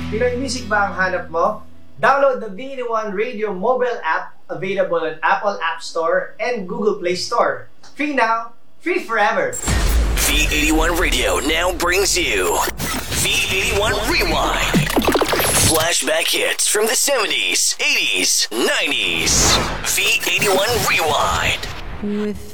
Pinoy music ba ang hanap mo? Download the V81 Radio mobile app available on Apple App Store and Google Play Store. Free now, free forever. V81 Radio now brings you V81 Rewind. Flashback hits from the 70s, 80s, 90s. V81 Rewind. With